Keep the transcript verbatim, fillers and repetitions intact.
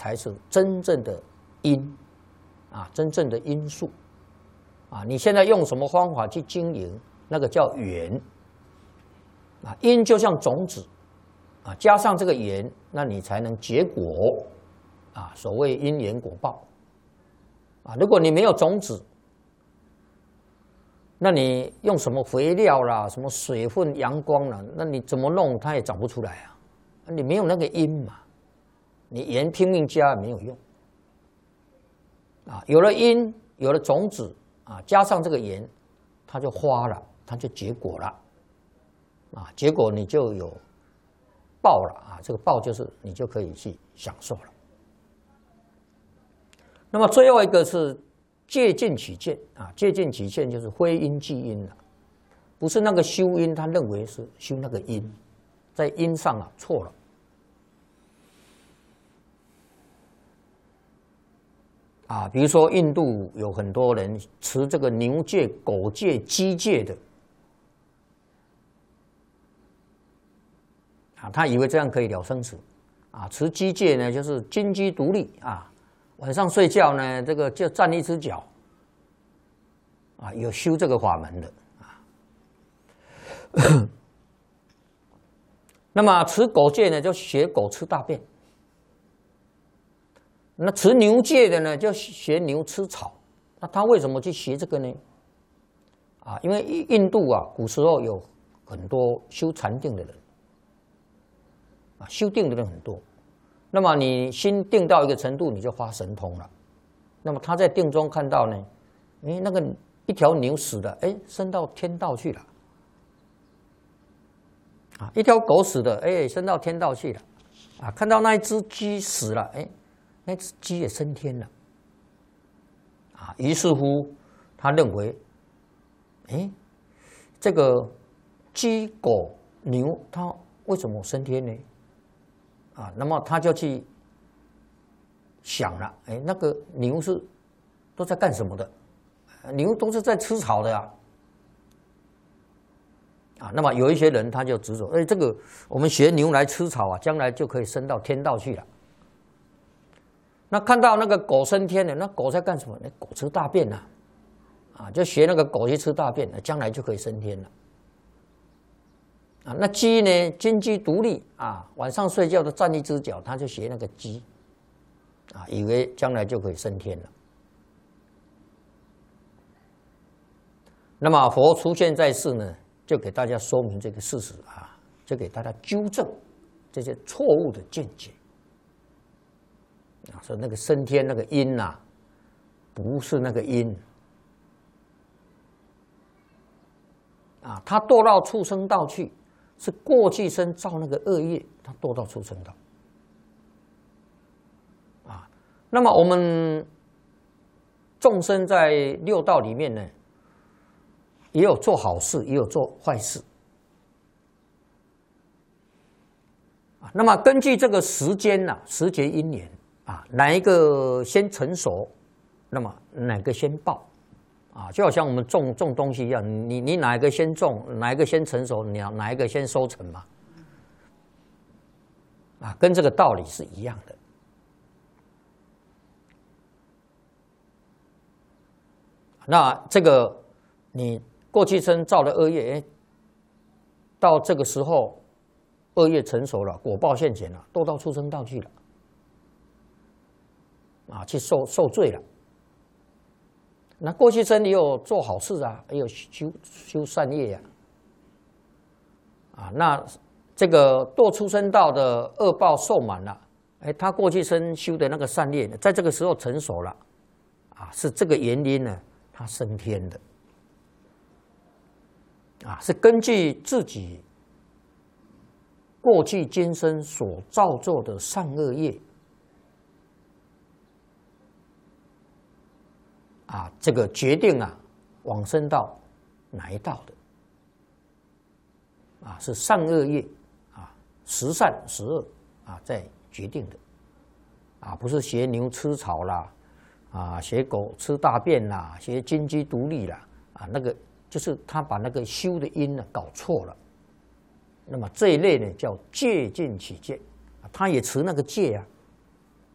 才是真正的因啊，真正的因素啊。你现在用什么方法去经营，那个叫缘啊。因就像种子啊，加上这个缘，那你才能结果啊。所谓因缘果报啊。如果你没有种子，那你用什么肥料啦，什么水分、阳光啦，那你怎么弄它也长不出来啊。你没有那个因嘛，你缘拼命加没有用啊。有了因，有了种子啊，加上这个缘，它就花了，它就结果了啊。结果你就有报了啊，这个报就是你就可以去享受了。那么最后一个是借尽起见啊，借尽起见就是非因即因了，不是那个修因，他认为是修那个因，在因上啊错了啊。比如说印度有很多人持这个牛戒、狗戒、鸡戒的啊，他以为这样可以了生死啊。持鸡戒呢，就是金鸡独立啊。晚上睡觉呢，这个就站一只脚，啊，有修这个法门的啊。那么持狗戒呢，就学狗吃大便；那持牛戒的呢，就学牛吃草。那他为什么去学这个呢？啊，因为印度啊，古时候有很多修禅定的人，啊，修定的人很多。那么你心定到一个程度，你就发神通了。那么他在定中看到呢，哎，那个一条牛死了，哎，升到天道去了。啊，一条狗死的，哎，升到天道去了。啊，看到那一只鸡死了，哎，那只鸡也升天了。啊，于是乎，他认为，哎，这个鸡、狗、牛，它为什么升天呢？啊，那么他就去想了，哎，那个牛是都在干什么的？牛都是在吃草的啊。啊，那么有一些人他就执着，哎，这个我们学牛来吃草啊，将来就可以升到天道去了。那看到那个狗升天了，那狗在干什么？那狗吃大便呐，啊，就学那个狗去吃大便，将来就可以升天了。啊，那鸡呢？金鸡独立啊，晚上睡觉的站一只脚，他就学那个鸡，啊，以为将来就可以升天了。那么佛出现在世呢，就给大家说明这个事实啊，就给大家纠正这些错误的见解。啊，说那个升天那个因呐、啊，不是那个因。啊，他堕到畜生道去。是过去生造那个恶业，他堕到畜生道啊。那么我们众生在六道里面呢，也有做好事，也有做坏事啊。那么根据这个时间呐、啊，时节因缘啊，哪一个先成熟，那么哪个先报。啊，就好像我们种种东西一样，你你哪一个先种，哪一个先成熟，你哪一个先收成嘛？啊，跟这个道理是一样的。那这个你过去生造的恶业，哎，到这个时候恶业成熟了，果报现前了，都到畜生道去了，啊，去受受罪了。那过去生也有做好事啊，也有修修善业呀、啊，啊，那这个堕畜生道的恶报受满了，哎，他过去生修的那个善业，在这个时候成熟了，啊，是这个原因呢，他升天的，啊，是根据自己过去今生所造作的善恶业。啊，这个决定啊，往生到哪一道的？啊，是善恶业啊，十善十恶啊，在决定的。啊，不是学牛吃草啦，啊，学狗吃大便啦，学金鸡独立啦，啊，那个就是他把那个修的因呢搞错了。那么这一类呢叫戒尽起戒，他也持那个戒啊，